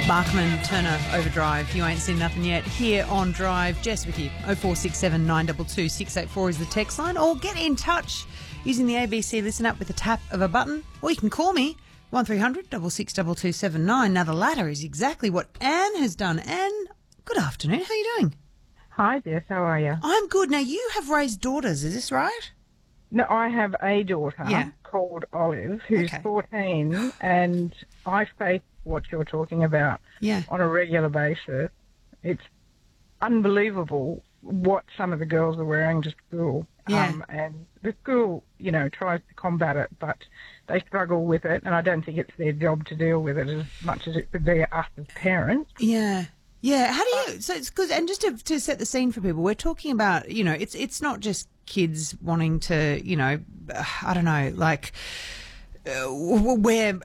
Bachman, Turner, Overdrive. You ain't seen nothing yet. Here on Drive, Jess with you. 0467 922 684 is the text line. Or get in touch using the ABC Listen Up with the tap of a button. Or you can call me, 1300 662279. Now, the latter is exactly what Anne has done. Anne, good afternoon. How are you doing? Hi, Jess. How are you? I'm good. Now, you have raised daughters. Is this right? No, I have a daughter called Olive who's 14, and I face what you're talking about on a regular basis. It's unbelievable what some of the girls are wearing to school. And the school, you know, tries to combat it, but they struggle with it, and I don't think it's their job to deal with it as much as it could be us as parents. Yeah. Yeah, how do you, so it's good, and just to set the scene for people, we're talking about, you know, it's not just kids wanting to, you know, I don't know, like, wear